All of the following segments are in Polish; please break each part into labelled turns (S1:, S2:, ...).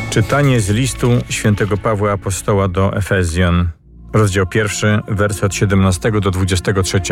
S1: Czytanie z listu świętego Pawła Apostoła do Efezjan, rozdział 1, wersy od 17 do 23.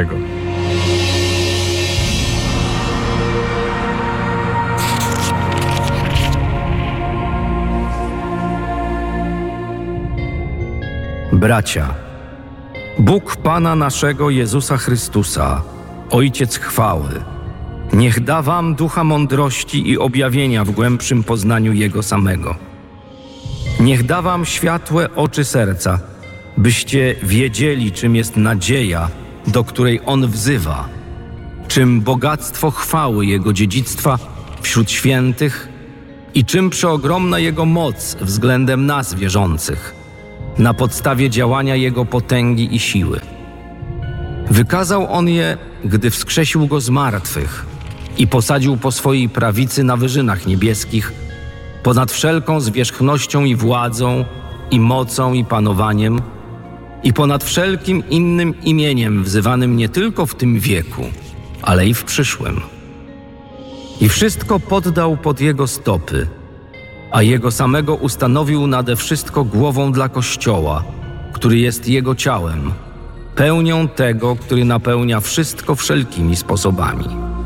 S2: Bracia, Bóg Pana naszego Jezusa Chrystusa, Ojciec chwały, niech da wam ducha mądrości i objawienia w głębszym poznaniu Jego samego. Niech da wam światłe oczy serca, byście wiedzieli, czym jest nadzieja, do której On wzywa, czym bogactwo chwały Jego dziedzictwa wśród świętych i czym przeogromna Jego moc względem nas wierzących, na podstawie działania Jego potęgi i siły. Wykazał On je, gdy wskrzesił Go z martwych i posadził po swojej prawicy na wyżynach niebieskich, ponad wszelką zwierzchnością i władzą, i mocą, i panowaniem, i ponad wszelkim innym imieniem wzywanym nie tylko w tym wieku, ale i w przyszłym. I wszystko poddał pod Jego stopy, a Jego samego ustanowił nade wszystko głową dla Kościoła, który jest Jego ciałem, pełnią tego, który napełnia wszystko wszelkimi sposobami.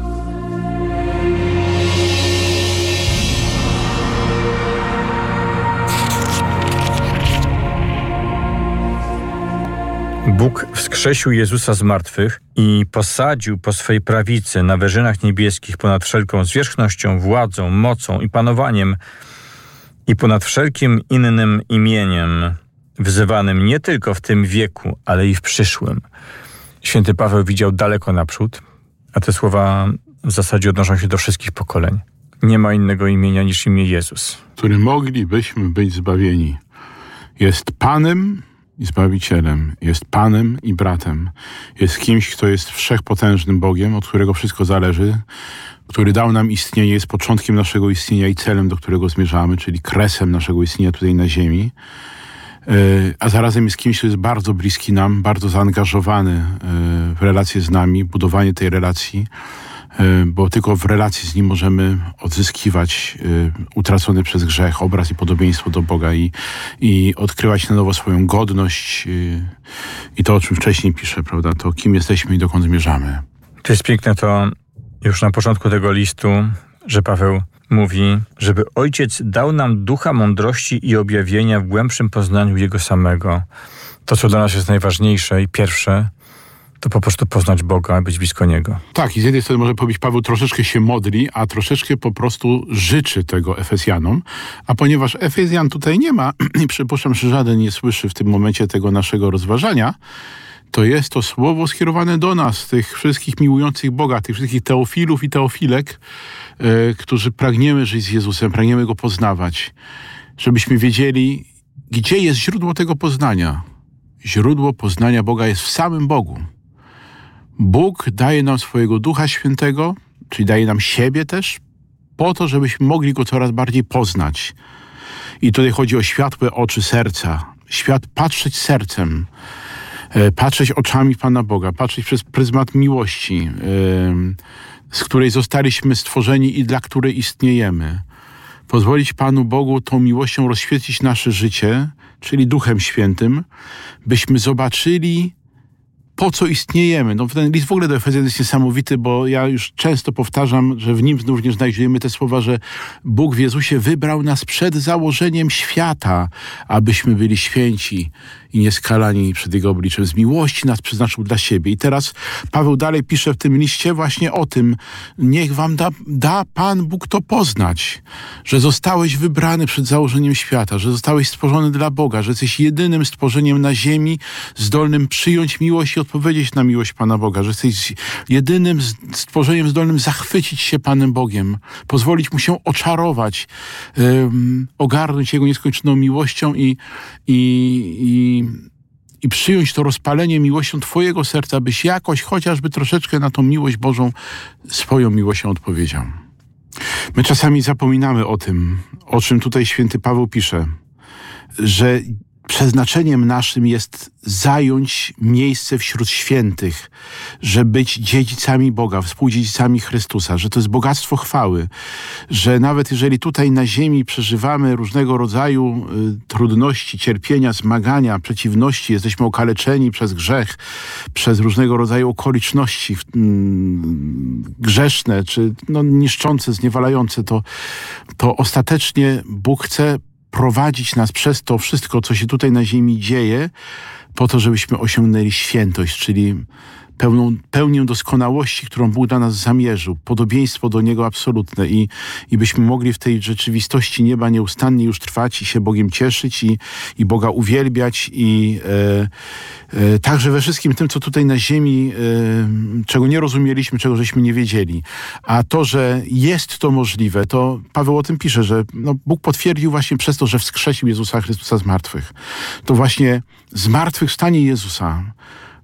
S1: Bóg wskrzesił Jezusa z martwych i posadził po swej prawicy na wyżynach niebieskich ponad wszelką zwierzchnością, władzą, mocą i panowaniem i ponad wszelkim innym imieniem, wzywanym nie tylko w tym wieku, ale i w przyszłym. Święty Paweł widział daleko naprzód, a te słowa w zasadzie odnoszą się do wszystkich pokoleń. Nie ma innego imienia niż imię Jezus,
S3: którym moglibyśmy być zbawieni. Jest Panem i Zbawicielem, jest Panem i bratem, jest kimś, kto jest wszechpotężnym Bogiem, od którego wszystko zależy, który dał nam istnienie, jest początkiem naszego istnienia i celem, do którego zmierzamy, czyli kresem naszego istnienia tutaj na ziemi, a zarazem jest kimś, kto jest bardzo bliski nam, bardzo zaangażowany w relacje z nami, budowanie tej relacji, bo tylko w relacji z Nim możemy odzyskiwać utracony przez grzech obraz i podobieństwo do Boga i odkrywać na nowo swoją godność i to, o czym wcześniej piszę, prawda, to kim jesteśmy i dokąd zmierzamy.
S1: To jest piękne to już na początku tego listu, że Paweł mówi, żeby Ojciec dał nam ducha mądrości i objawienia w głębszym poznaniu Jego samego. To, co dla nas jest najważniejsze i pierwsze, to po prostu poznać Boga, być blisko Niego.
S3: Tak, i z jednej strony może powiedzieć, Paweł troszeczkę się modli, a troszeczkę po prostu życzy tego Efezjanom, a ponieważ Efezjan tutaj nie ma i przypuszczam, że żaden nie słyszy w tym momencie tego naszego rozważania, to jest to słowo skierowane do nas, tych wszystkich miłujących Boga, tych wszystkich teofilów i teofilek, którzy pragniemy żyć z Jezusem, pragniemy Go poznawać, żebyśmy wiedzieli, gdzie jest źródło tego poznania. Źródło poznania Boga jest w samym Bogu. Bóg daje nam swojego Ducha Świętego, czyli daje nam siebie też, po to, żebyśmy mogli Go coraz bardziej poznać. I tutaj chodzi o światłe oczy serca. Patrzeć sercem, patrzeć oczami Pana Boga, patrzeć przez pryzmat miłości, z której zostaliśmy stworzeni i dla której istniejemy. Pozwolić Panu Bogu tą miłością rozświetlić nasze życie, czyli Duchem Świętym, byśmy zobaczyli, po co istniejemy. No, ten list w ogóle do Efezjan jest niesamowity, bo ja już często powtarzam, że w nim również znajdziemy te słowa, że Bóg w Jezusie wybrał nas przed założeniem świata, abyśmy byli święci i nieskalani przed Jego obliczem. Z miłości nas przeznaczył dla siebie. I teraz Paweł dalej pisze w tym liście właśnie o tym, niech wam da Pan Bóg to poznać, że zostałeś wybrany przed założeniem świata, że zostałeś stworzony dla Boga, że jesteś jedynym stworzeniem na ziemi zdolnym przyjąć miłość i odpowiedzieć na miłość Pana Boga, że jesteś jedynym stworzeniem zdolnym zachwycić się Panem Bogiem, pozwolić Mu się oczarować, ogarnąć Jego nieskończoną miłością i przyjąć to rozpalenie miłością Twojego serca, byś jakoś chociażby troszeczkę na tą miłość Bożą swoją miłością odpowiedział. My czasami zapominamy o tym, o czym tutaj święty Paweł pisze, że przeznaczeniem naszym jest zająć miejsce wśród świętych, że być dziedzicami Boga, współdziedzicami Chrystusa, że to jest bogactwo chwały, że nawet jeżeli tutaj na ziemi przeżywamy różnego rodzaju trudności, cierpienia, zmagania, przeciwności, jesteśmy okaleczeni przez grzech, przez różnego rodzaju okoliczności grzeszne, czy niszczące, zniewalające, to ostatecznie Bóg chce prowadzić nas przez to wszystko, co się tutaj na ziemi dzieje, po to, żebyśmy osiągnęli świętość, czyli pełnię doskonałości, którą Bóg dla nas zamierzył, podobieństwo do Niego absolutne i byśmy mogli w tej rzeczywistości nieba nieustannie już trwać i się Bogiem cieszyć i Boga uwielbiać i także we wszystkim tym, co tutaj na ziemi, czego nie rozumieliśmy, czego żeśmy nie wiedzieli. A to, że jest to możliwe, to Paweł o tym pisze, że Bóg potwierdził właśnie przez to, że wskrzesił Jezusa Chrystusa z martwych. To właśnie zmartwychwstanie Jezusa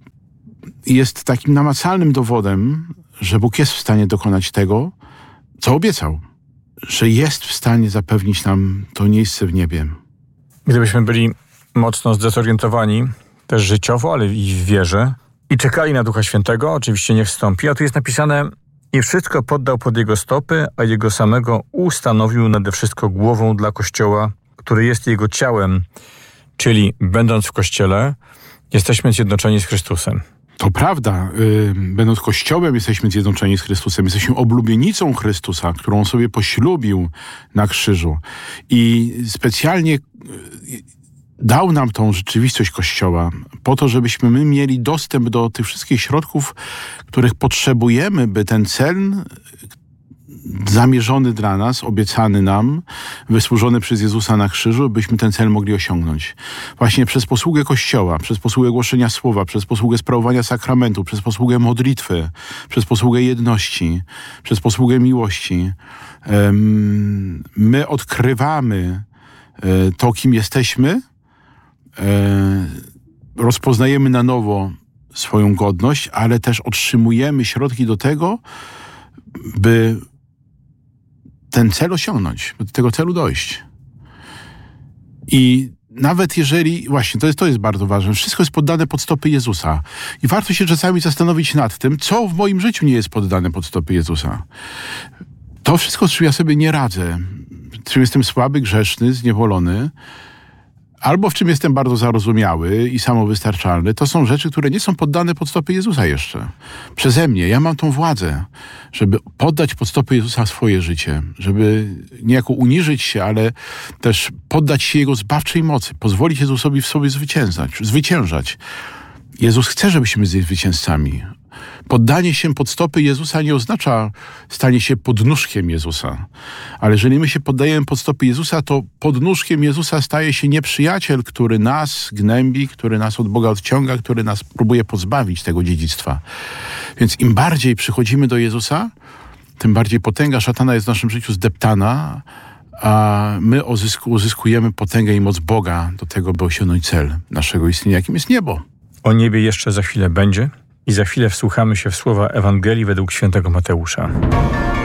S3: jest takim namacalnym dowodem, że Bóg jest w stanie dokonać tego, co obiecał. Że jest w stanie zapewnić nam to miejsce w niebie.
S1: Gdybyśmy byli mocno zdezorientowani, też życiowo, ale i w wierze, i czekali na Ducha Świętego, oczywiście niech wstąpi, a tu jest napisane: i wszystko poddał pod Jego stopy, a Jego samego ustanowił nade wszystko głową dla Kościoła, który jest Jego ciałem, czyli będąc w Kościele, jesteśmy zjednoczeni z Chrystusem.
S3: To prawda, będąc Kościołem jesteśmy zjednoczeni z Chrystusem, jesteśmy oblubienicą Chrystusa, którą sobie poślubił na krzyżu i specjalnie dał nam tą rzeczywistość Kościoła po to, żebyśmy my mieli dostęp do tych wszystkich środków, których potrzebujemy, by ten cel zamierzony dla nas, obiecany nam, wysłużony przez Jezusa na krzyżu, byśmy ten cel mogli osiągnąć. Właśnie przez posługę Kościoła, przez posługę głoszenia słowa, przez posługę sprawowania sakramentu, przez posługę modlitwy, przez posługę jedności, przez posługę miłości. My odkrywamy to, kim jesteśmy, rozpoznajemy na nowo swoją godność, ale też otrzymujemy środki do tego, by ten cel osiągnąć, by do tego celu dojść. I nawet jeżeli, właśnie, to jest bardzo ważne, wszystko jest poddane pod stopy Jezusa. I warto się czasami zastanowić nad tym, co w moim życiu nie jest poddane pod stopy Jezusa. To wszystko, z czym ja sobie nie radzę, w czym jestem słaby, grzeszny, zniewolony, albo w czym jestem bardzo zarozumiały i samowystarczalny, to są rzeczy, które nie są poddane pod stopy Jezusa jeszcze. Przeze mnie. Ja mam tą władzę, żeby poddać pod stopy Jezusa swoje życie, żeby niejako uniżyć się, ale też poddać się Jego zbawczej mocy, pozwolić Jezusowi w sobie zwyciężać. Jezus chce, żebyśmy byli zwycięzcami. Poddanie się pod stopy Jezusa nie oznacza stanie się podnóżkiem Jezusa. Ale jeżeli my się poddajemy pod stopy Jezusa, to podnóżkiem Jezusa staje się nieprzyjaciel, który nas gnębi, który nas od Boga odciąga, który nas próbuje pozbawić tego dziedzictwa. Więc im bardziej przychodzimy do Jezusa, tym bardziej potęga szatana jest w naszym życiu zdeptana, a my uzyskujemy potęgę i moc Boga do tego, by osiągnąć cel naszego istnienia, jakim jest niebo.
S1: O niebie jeszcze za chwilę będzie i za chwilę wsłuchamy się w słowa Ewangelii według świętego Mateusza.